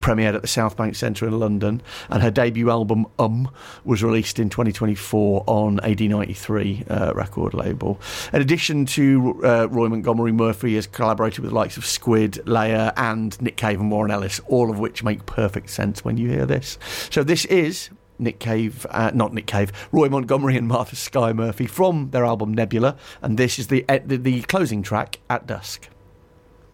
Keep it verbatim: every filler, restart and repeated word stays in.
premiered at the South Bank Centre in London, and her debut album Um was released in twenty twenty-four on A D ninety-three uh, record label. In addition to uh, Roy Montgomery, Murphy has collaborated with the likes of Squid, Leia and Nick Cave and Warren Ellis, all of which make perfect sense when you hear this. So this is Nick Cave, uh, not Nick Cave, Roy Montgomery and Martha Skye Murphy from their album Nebula, and this is the, uh, the, the closing track, At Dusk.